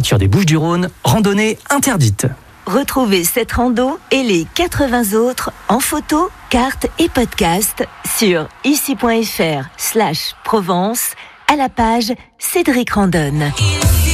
nature des Bouches-du-Rhône, randonnée interdite. Retrouvez cette rando et les 80 autres en photo, carte et podcast sur ici.fr/Provence à la page Cédric Randonne.